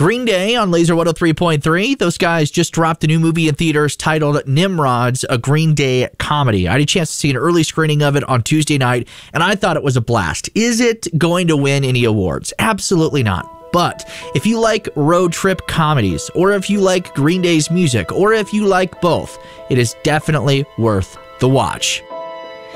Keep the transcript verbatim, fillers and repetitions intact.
Green Day on Laser one oh three point three. Those guys just dropped a new movie in theaters titled Nimrods, a Green Day comedy. I had a chance to see an early screening of it on Tuesday night, and I thought it was a blast. Is it going to win any awards? Absolutely not. But if you like road trip comedies, or if you like Green Day's music, or if you like both, it is definitely worth the watch.